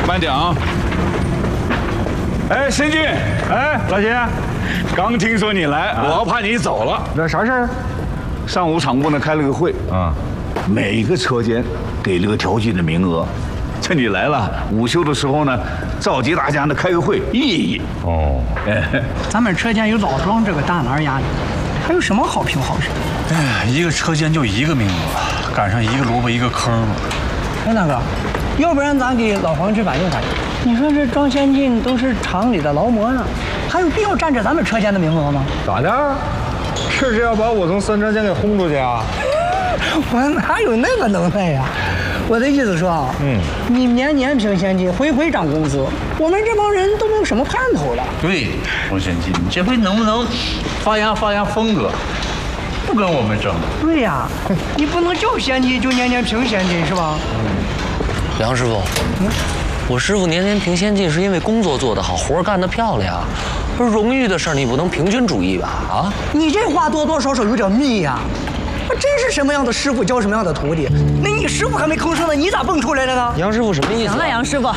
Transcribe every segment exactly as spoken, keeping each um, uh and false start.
慢点啊！哎，申进， 哎，老秦， 刚听说你来，我怕你走了。 那啥事儿？ 上午厂部呢开了个会啊，每个车间给了个调剂的名额。趁你来了，午休的时候呢，召集大家呢开个会，议议。哦， 哎，咱们车间有老庄这个大拿压力，还有什么好评好事？ 哎，一个车间就一个名额，赶上一个萝卜一个坑嘛。 哎，大哥，要不然咱给老黄去反映反映？你说这庄先进都是厂里的劳模呢，还有必要占着咱们车间的名额吗？ 咋的？这是要把我从三车间给轰出去啊？ 我哪有那个能耐呀？我的意思说啊，嗯，你年年评先进，回回涨工资，我们这帮人都没有什么盼头了。 对，庄先进，你这回能不能发扬发扬风格，不跟我们争？ 对呀，你不能叫先进就年年评先进是吧？ 梁师傅，嗯，我师傅年年评先进是因为工作做得好，活干得漂亮。不是荣誉的事儿，你不能平均主义吧？啊， 你这话多多少少有点密呀。真是什么样的师傅教什么样的徒弟，那你师傅还没吭声呢，你咋蹦出来的呢？ 杨师傅什么意思、啊？ 行了，杨师傅，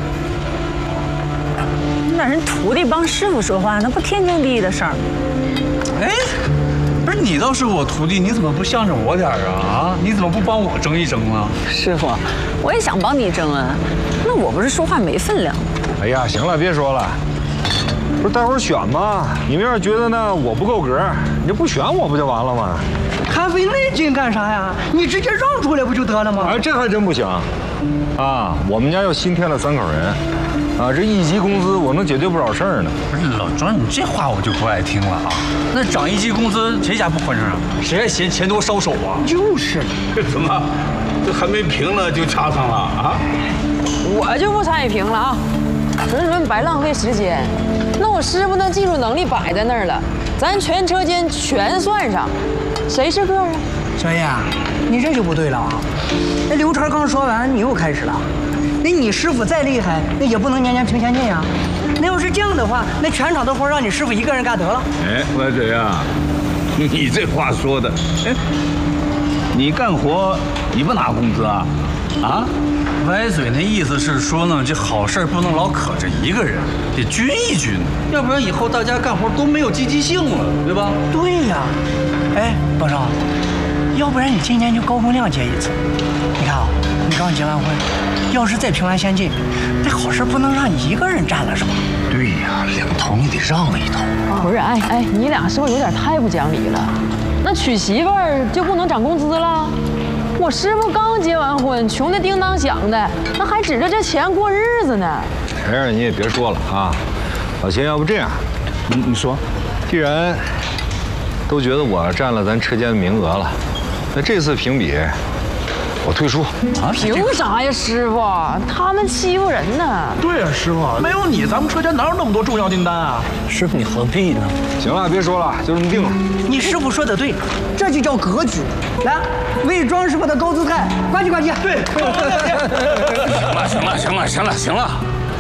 那人徒弟帮师傅说话，那不天经地义的事儿。 哎，不是你倒是我徒弟，你怎么不向着我点儿啊？啊，你怎么不帮我争一争啊？ 师傅，我也想帮你争啊，那我不是说话没分量吗？ 哎呀，行了，别说了。不是待会儿选吗？你们要是觉得呢我不够格，你就不选我不就完了吗？ 还费那劲干啥呀？你直接让出来不就得了吗？ 哎，这还真不行，啊，我们家又新添了三口人，啊，这一级工资我能解决不少事儿呢。 不是老庄，你这话我就不爱听了啊！那涨一级工资，谁家不欢声啊？谁还嫌钱多烧手啊？ 就是， 怎么，这还没评呢就掐上了啊？ 我就不参与评了啊，纯纯白浪费时间。那我师傅那技术能力摆在那儿了，咱全车间全算上。谁是个啊？ 小叶，你这就不对了啊！那刘川刚说完，你又开始了。那你师傅再厉害，那也不能年年评先进呀。那要是这样的话，那全场的活让你师傅一个人干得了。 哎，歪嘴啊，你这话说的，哎，你干活你不拿工资啊？啊？ 歪嘴那意思是说呢，这好事不能老可着一个人，得均一均，要不然以后大家干活都没有积极性了，对吧？ 对呀。哎，老邵，要不然你今年就高风亮结一次。你看啊，你刚结完婚，要是再评完先进，这好事不能让你一个人占了是吧？ 对呀，两头你得让一头。 不是，哎哎，你俩是不是有点太不讲理了？那娶媳妇儿就不能涨工资了？我师傅刚结完婚，穷的叮当响的，那还指着这钱过日子呢。 晨儿，你也别说了啊，老秦，要不这样， 你你说， 既然都觉得我占了咱车间的名额了，那这次评比我退出。 啊？凭啥呀，师傅？他们欺负人呢。 对呀，师傅，没有你，咱们车间哪有那么多重要订单啊？ 师傅，你何必呢？ 行了，别说了，就这么定了。 你师傅说的对，这就叫格局。来，为庄师傅的高姿态呱唧呱唧。对。 行了，行了，行了，行了，行了。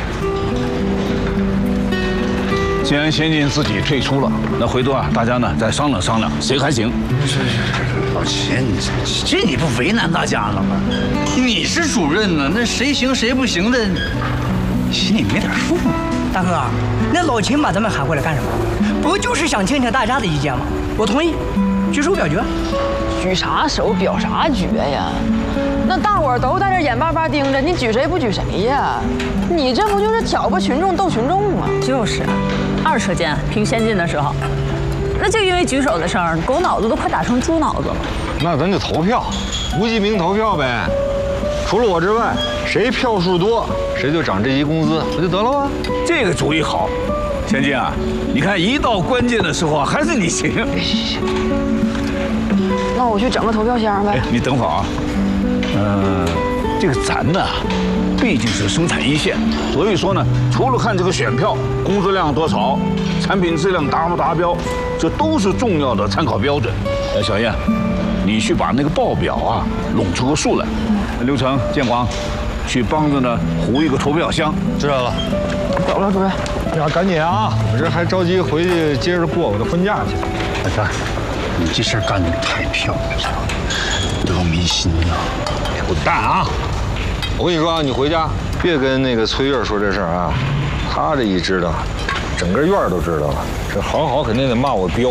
既然先进自己退出了，那回头啊，大家呢再商量商量，谁还行？ 是是是，老秦，你这这你不为难大家了吗？你是主任呢，那谁行谁不行的，心里没点数吗？ 大哥，那老秦把咱们喊过来干什么？不就是想听听大家的意见吗？我同意，举手表决。 举啥手表啥决呀？那大伙儿都在这眼巴巴盯着，你举谁不举谁呀？你这不就是挑拨群众斗群众吗？就是，二车间评先进的时候，那就因为举手的事儿，狗脑子都快打成猪脑子了。 那咱就投票，无记名投票呗。除了我之外，谁票数多，谁就涨这级工资，不就得了吗？ 这个主意好，先进啊，你看一到关键的时候啊，还是你行。 那我去整个投票箱呗。 哎，你等会儿啊，呃，这个咱呢，毕竟是生产一线，所以说呢，除了看这个选票工资量多少，产品质量达不达标，这都是重要的参考标准。呃，小燕，你去把那个报表啊拢出个数来。刘成、建华，去帮着呢糊一个投票箱。 知道了。 走了，主任。 呀，赶紧啊！我这还着急回去接着过我的婚假去。 大哥，你这事儿干得太漂亮了，得民心呐！ 滚蛋啊！我跟你说啊，你回家别跟那个崔月说这事儿啊，他这一知道，整个院都知道了。这好好肯定得骂我彪。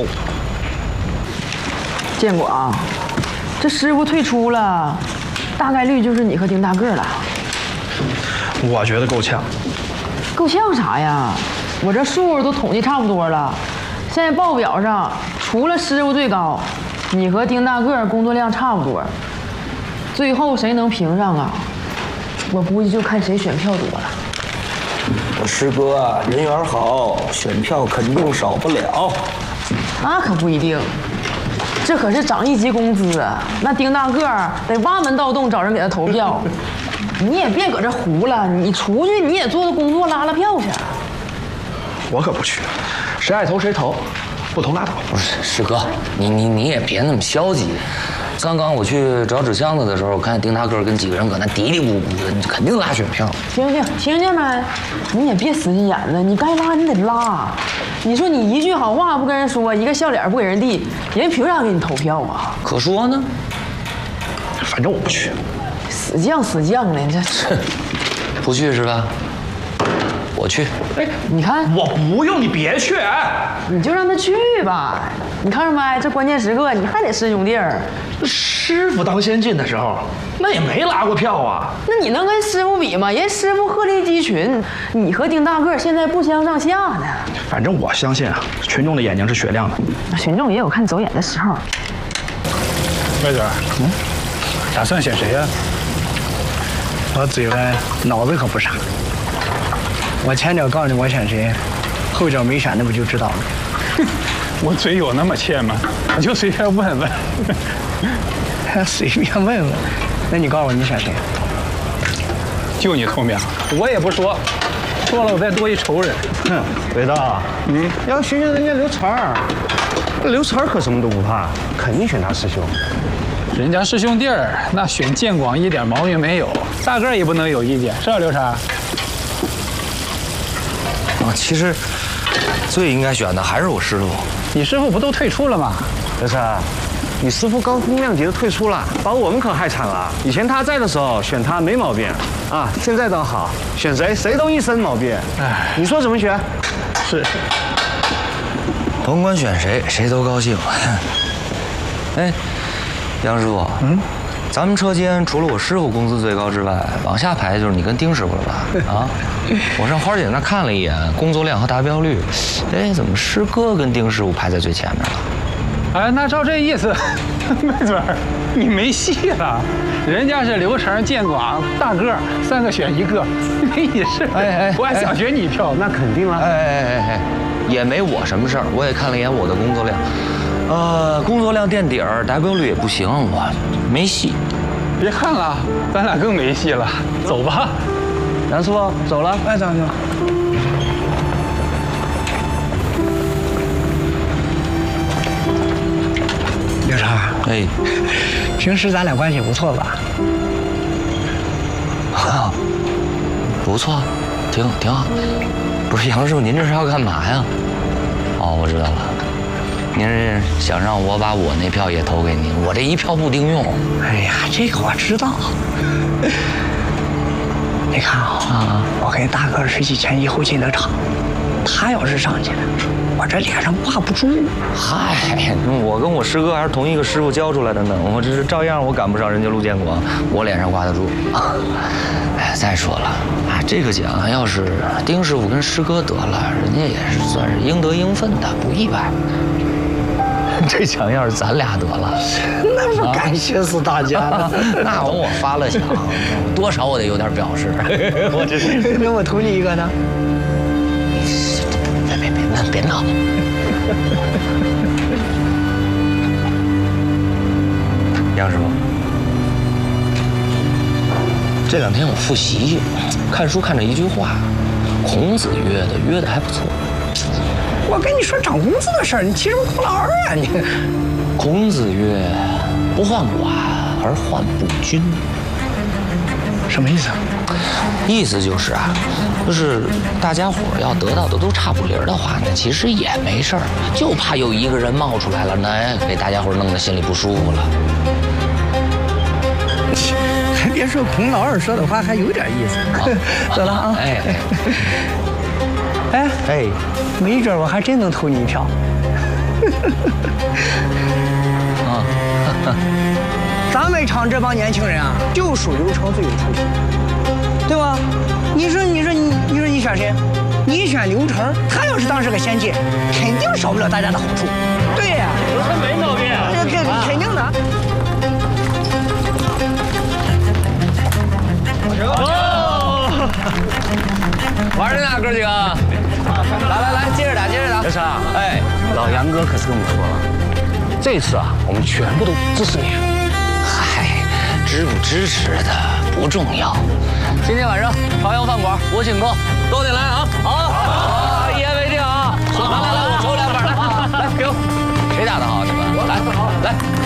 建广，这师傅退出了，大概率就是你和丁大个了。 我觉得够呛。 够呛啥呀？我这数都统计差不多了，现在报表上除了师傅最高，你和丁大个工作量差不多。最后谁能评上啊？我估计就看谁选票多了。 我师哥啊，人缘好，选票肯定少不了。 那可不一定，这可是涨一级工资啊！那丁大个得挖门盗洞找人给他投票。你也别搁这胡了，你出去你也做做工作，拉拉票去。 我可不去，谁爱投谁投，不投拉倒。 不是师哥，你你你也别那么消极。刚刚我去找纸箱子的时候，我看丁大个跟几个人搁那嘀嘀咕咕的，你肯定拉选票。 听听听见没？你也别死急眼子，你该拉你得拉。你说你一句好话不跟人说，一个笑脸不给人递，人凭啥给你投票啊？ 可说呢， 反正我不去。 死犟死犟的，这不去是吧？我去。 哎，你看我不用，你别去。哎， 你就让他去吧。你看着没？这关键时刻你还得师兄弟儿。 师傅当先进的时候，那也没拉过票啊。 那你能跟师傅比吗？人师傅鹤立鸡群，你和丁大个现在不相上下呢。 反正我相信啊，群众的眼睛是雪亮的。 群众也有看走眼的时候。 外嘴，嗯，打算选谁呀、啊？ 我嘴巴脑子可不傻，我前脚告诉你我选谁，后脚没选那不就知道了。 我嘴有那么欠吗？我就随便问问。 随便问问，那你告诉我你选谁？ 就你聪明，我也不说，说了我再多一仇人。 哼，伟大，嗯，要学学人家刘传儿，刘传儿可什么都不怕，肯定选他师兄。 人家师兄弟儿，那选建广一点毛病没有，大个儿也不能有意见，是吧，刘禅？ 啊，其实最应该选的还是我师傅。 你师傅不都退出了吗？ 刘禅，你师傅高风亮节的退出了，把我们可害惨了。以前他在的时候选他没毛病，啊，现在倒好，选谁谁都一身毛病。哎，你说怎么选？ 是。 甭管选谁，谁都高兴。哎。杨师傅，嗯，咱们车间除了我师傅工资最高之外，往下排就是你跟丁师傅了吧？啊，我上花姐那看了一眼工作量和达标率，哎，怎么师哥跟丁师傅排在最前面了？ 哎，那照这意思，妹嘴儿，你没戏了。人家是刘成、建广、大个三个选一个，你是，哎哎，我还想选你一票， 那肯定了。 哎哎哎哎，也没我什么事儿，我也看了一眼我的工作量。呃，工作量垫底儿，达标率也不行，我没戏。 别看了，咱俩更没戏了。走吧， 杨师傅，走了。 哎，走走。刘成， 哎， 平时咱俩关系不错吧？ 啊，不错，挺挺好。不是杨师傅，您这是要干嘛呀？哦，我知道了。您是想让我把我那票也投给您？我这一票不顶用。 哎呀，这个我知道。你看啊，啊我跟大哥是一前一后进的场，他要是上去了，我这脸上挂不住。 嗨，我跟我师哥还是同一个师傅教出来的呢，我这是照样我赶不上人家陆建广，我脸上挂得住。哎，再说了啊，这个奖要是丁师傅跟师哥得了，人家也是算是应得应分的，不意外。这奖要是咱俩得了， 那不感谢死大家了。 那我发了奖，多少我得有点表示。我这是， 那我投你一个呢？ 别别别别闹！杨师傅，这两天我复习，看书看着一句话，孔子约的，约的还不错。 我跟你说涨工资的事儿，你提什么哭劳儿啊你？ 孔子曰：“不患寡而患不均。” 什么意思？ 意思就是啊，就是大家伙要得到的都差不离儿的话呢，其实也没事儿，就怕有一个人冒出来了呢，给大家伙弄得心里不舒服了。 别说孔老二说的话还有点意思。走了啊！ 哎哎哎，没准我还真能投你一票。 啊， 咱们厂这帮年轻人啊，就属刘成最有出息，对吧？你说，你说，你你说你选谁？你选刘成，他要是当时个先进，肯定少不了大家的好处。对呀， 没毛病， 肯肯定的。 哦，玩的呢，哥几个？来来来，接着打，接着打。 刘成， 哎， 老杨哥可是跟我们说了，这次啊，我们全部都支持你。 嗨，支不支持的不重要。今天晚上朝阳饭馆我请客，都得来啊！好，好，一言为定啊！来来来，我抽两本来，来给我。谁打得好？你们来来。